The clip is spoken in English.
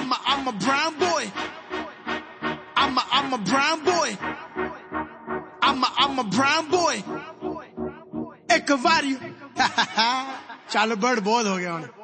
I'm a brown boy. I'm a brown boy. I'm a brown boy. एक बारी चलो बड़ बहुत हो गया